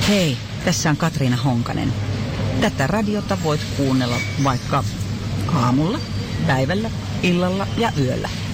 Hei, tässä on Katriina Honkanen. Tätä radiota voit kuunnella vaikka aamulla, päivällä, illalla ja yöllä.